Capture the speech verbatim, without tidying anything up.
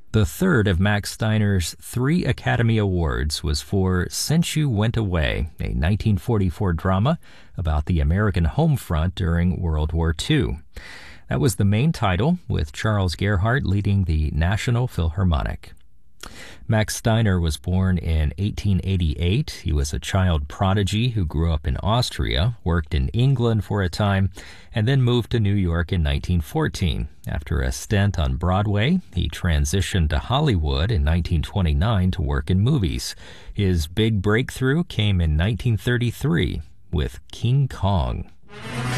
The third of Max Steiner's three Academy Awards was for Since You Went Away, a nineteen forty-four drama about the American home front during World War Two. That was the main title, with Charles Gerhardt leading the National Philharmonic. Max Steiner was born in eighteen eighty-eight. He was a child prodigy who grew up in Austria, worked in England for a time, and then moved to New York in nineteen fourteen. After a stint on Broadway, he transitioned to Hollywood in nineteen twenty-nine to work in movies. His big breakthrough came in nineteen thirty-three with King Kong.